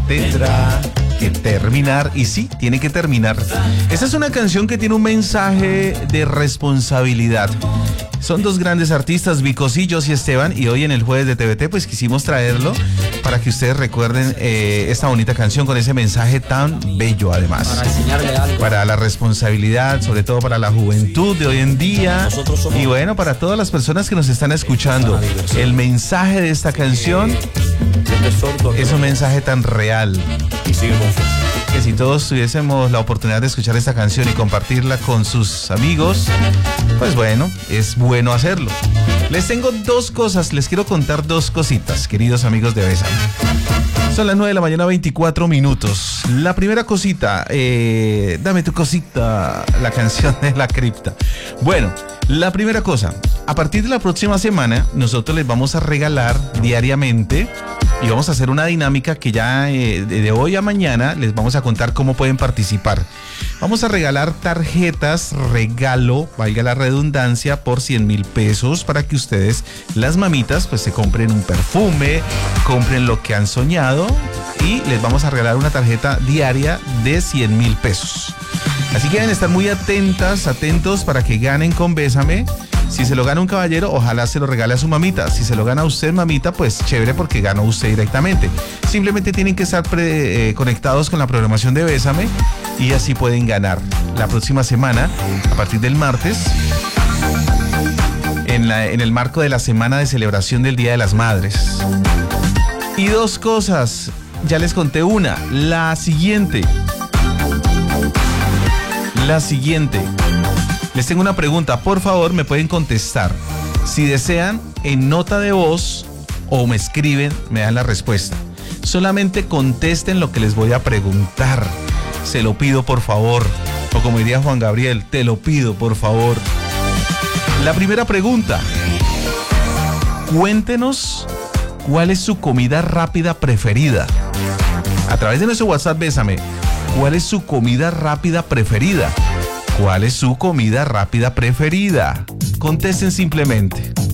tendrá que terminar, y sí, tiene que terminar. Esta es una canción que tiene un mensaje de responsabilidad. Son dos grandes artistas, Vicosillos y Esteban, y hoy en el Jueves de TVT pues quisimos traerlo para que ustedes recuerden esta bonita canción con ese mensaje tan bello, además. Para enseñarle algo. Para la responsabilidad, sobre todo para la juventud de hoy en día. Y bueno, para todas las personas que nos están escuchando, el mensaje de esta canción es un mensaje tan real que si todos tuviésemos la oportunidad de escuchar esta canción y compartirla con sus amigos, pues bueno, es bueno hacerlo. Les tengo dos cosas, les quiero contar dos cositas, queridos amigos de Bésame. Son las 9 de la mañana, 24 minutos. La primera cosita, dame tu cosita, la canción de La Cripta. Bueno, la primera cosa, a partir de la próxima semana, nosotros les vamos a regalar diariamente y vamos a hacer una dinámica que ya de hoy a mañana les vamos a contar cómo pueden participar. Vamos a regalar tarjetas regalo, valga la redundancia, por 100,000 pesos para que ustedes, las mamitas, pues se compren un perfume, compren lo que han soñado y les vamos a regalar una tarjeta diaria de 100,000 pesos. Así que deben estar muy atentos para que ganen con Bésame. Si se lo gana un caballero, ojalá se lo regale a su mamita. Si se lo gana a usted, mamita, pues chévere porque ganó usted directamente. Simplemente tienen que estar conectados con la programación de Bésame y así pueden ganar. La próxima semana, a partir del martes, en el marco de la semana de celebración del Día de las Madres. Y dos cosas, ya les conté una. La siguiente. Les tengo una pregunta, por favor me pueden contestar. Si desean, en nota de voz o me escriben, me dan la respuesta. Solamente contesten lo que les voy a preguntar. Se lo pido por favor. O como diría Juan Gabriel, te lo pido por favor. La primera pregunta. Cuéntenos cuál es su comida rápida preferida. A través de nuestro WhatsApp Bésame, ¿cuál es su comida rápida preferida? ¿Cuál es su comida rápida preferida? Contesten simplemente.